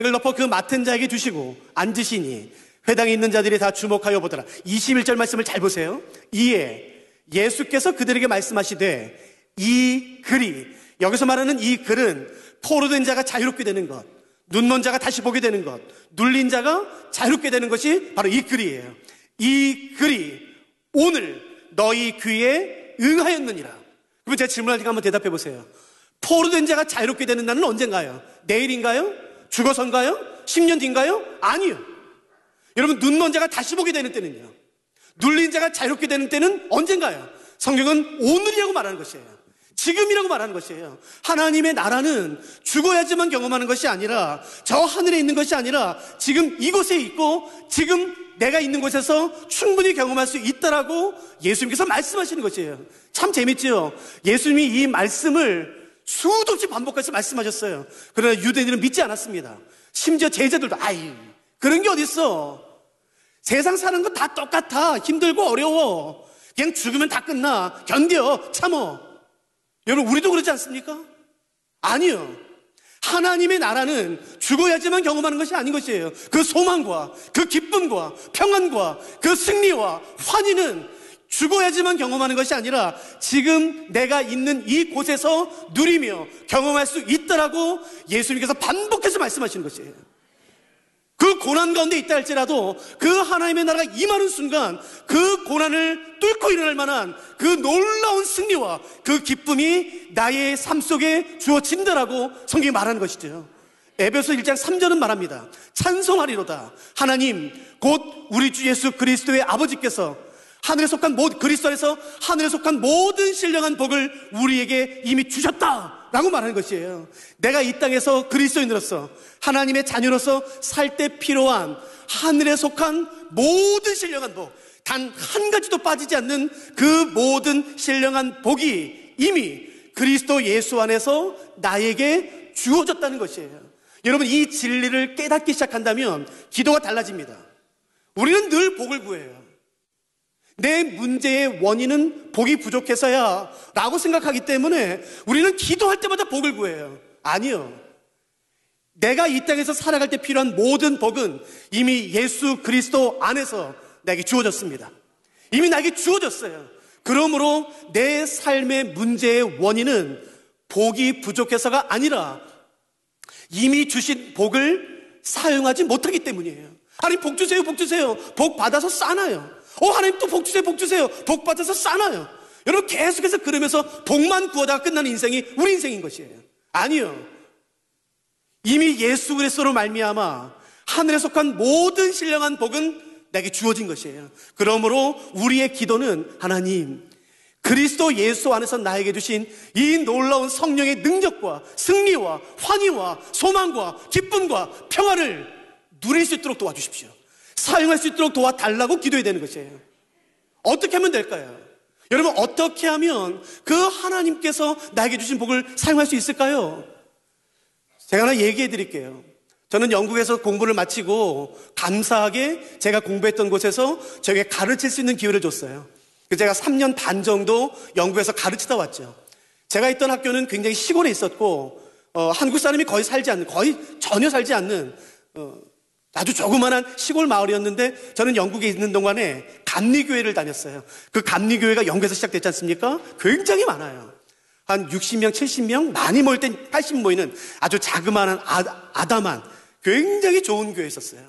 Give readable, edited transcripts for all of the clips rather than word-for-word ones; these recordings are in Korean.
이걸 덮어 그 맡은 자에게 주시고 앉으시니 회당에 있는 자들이 다 주목하여 보더라. 21절 말씀을 잘 보세요. 이에 예수께서 그들에게 말씀하시되 이 글이, 여기서 말하는 이 글은 포로된 자가 자유롭게 되는 것, 눈먼 자가 다시 보게 되는 것, 눌린 자가 자유롭게 되는 것이 바로 이 글이에요. 이 글이 오늘 너희 귀에 응하였느니라. 그러면 제가 질문하니까 한번 대답해 보세요. 포로된 자가 자유롭게 되는 날은 언젠가요? 내일인가요? 죽어서인가요? 10년 뒤인가요? 아니요. 여러분, 눈먼 자가 다시 보게 되는 때는요, 눌린 자가 자유롭게 되는 때는 언젠가요? 성경은 오늘이라고 말하는 것이에요. 지금이라고 말하는 것이에요. 하나님의 나라는 죽어야지만 경험하는 것이 아니라, 저 하늘에 있는 것이 아니라 지금 이곳에 있고 지금 내가 있는 곳에서 충분히 경험할 수 있다라고 예수님께서 말씀하시는 것이에요. 참 재밌죠? 예수님이 이 말씀을 수도 없이 반복해서 말씀하셨어요. 그러나 유대인들은 믿지 않았습니다. 심지어 제자들도 아이, 그런 게 어딨어. 세상 사는 거 다 똑같아. 힘들고 어려워. 그냥 죽으면 다 끝나. 견뎌, 참어. 여러분, 우리도 그러지 않습니까? 아니요. 하나님의 나라는 죽어야지만 경험하는 것이 아닌 것이에요. 그 소망과 그 기쁨과 평안과 그 승리와 환희는 죽어야지만 경험하는 것이 아니라 지금 내가 있는 이 곳에서 누리며 경험할 수 있다라고 예수님께서 반복해서 말씀하시는 것이에요. 그 고난 가운데 있다 할지라도 그 하나님의 나라가 임하는 순간 그 고난을 뚫고 일어날 만한 그 놀라운 승리와 그 기쁨이 나의 삶 속에 주어진다라고 성경이 말하는 것이죠. 에베소 1장 3절은 말합니다. 찬송하리로다. 하나님 곧 우리 주 예수 그리스도의 아버지께서 하늘에 속한 그리스도 안에서 하늘에 속한 모든 신령한 복을 우리에게 이미 주셨다라고 말하는 것이에요. 내가 이 땅에서 그리스도인으로서 하나님의 자녀로서 살 때 필요한 하늘에 속한 모든 신령한 복, 단 한 가지도 빠지지 않는 그 모든 신령한 복이 이미 그리스도 예수 안에서 나에게 주어졌다는 것이에요. 여러분, 이 진리를 깨닫기 시작한다면 기도가 달라집니다. 우리는 늘 복을 구해요. 내 문제의 원인은 복이 부족해서야 라고 생각하기 때문에 우리는 기도할 때마다 복을 구해요. 아니요. 내가 이 땅에서 살아갈 때 필요한 모든 복은 이미 예수 그리스도 안에서 나에게 주어졌습니다. 이미 나에게 주어졌어요. 그러므로 내 삶의 문제의 원인은 복이 부족해서가 아니라 이미 주신 복을 사용하지 못하기 때문이에요. 하나님 복 주세요, 복 주세요. 복 받아서 싸나요. 하나님 또 복 주세요, 복 주세요. 복 받아서 싸나요. 여러분, 계속해서 그러면서 복만 구하다가 끝나는 인생이 우리 인생인 것이에요. 아니요. 이미 예수 그리스도로 말미암아 하늘에 속한 모든 신령한 복은 내게 주어진 것이에요. 그러므로 우리의 기도는 하나님, 그리스도 예수 안에서 나에게 주신 이 놀라운 성령의 능력과 승리와 환희와 소망과 기쁨과 평화를 누릴 수 있도록 도와주십시오. 사용할 수 있도록 도와달라고 기도해야 되는 것이에요. 어떻게 하면 될까요? 여러분, 어떻게 하면 그 하나님께서 나에게 주신 복을 사용할 수 있을까요? 제가 하나 얘기해 드릴게요. 저는 영국에서 공부를 마치고 감사하게 제가 공부했던 곳에서 저에게 가르칠 수 있는 기회를 줬어요. 그래서 제가 3년 반 정도 영국에서 가르치다 왔죠. 제가 있던 학교는 굉장히 시골에 있었고 한국 사람이 거의 전혀 살지 않는 아주 조그만한 시골 마을이었는데 저는 영국에 있는 동안에 감리교회를 다녔어요. 그 감리교회가 영국에서 시작됐지 않습니까? 굉장히 많아요. 한 60명, 70명, 많이 모일 땐 80 모이는 아주 자그마한 아담한 굉장히 좋은 교회였었어요.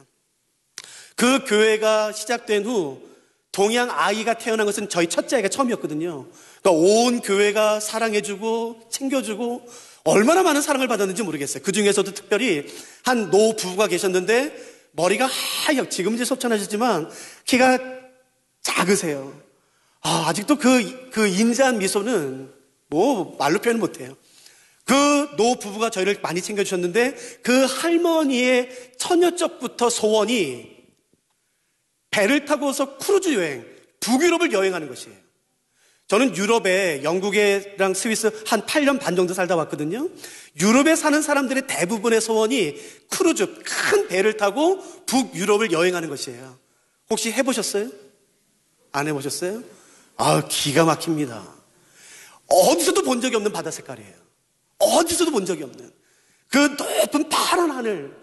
그 교회가 시작된 후 동양 아이가 태어난 것은 저희 첫째 아이가 처음이었거든요. 그러니까 온 교회가 사랑해주고 챙겨주고 얼마나 많은 사랑을 받았는지 모르겠어요. 그 중에서도 특별히 한 노 부부가 계셨는데 머리가 하얗고 지금 이제 소천하셨지만 키가 작으세요. 아직도 그 인자한 미소는 말로 표현 못해요. 그 노 부부가 저희를 많이 챙겨주셨는데 그 할머니의 처녀적부터 소원이 배를 타고서 크루즈 여행, 북유럽을 여행하는 것이에요. 저는 유럽에 영국이랑 스위스 한 8년 반 정도 살다 왔거든요. 유럽에 사는 사람들의 대부분의 소원이 크루즈, 큰 배를 타고 북유럽을 여행하는 것이에요. 혹시 해보셨어요? 안 해보셨어요? 기가 막힙니다. 어디서도 본 적이 없는 바다 색깔이에요. 어디서도 본 적이 없는 그 높은 파란 하늘,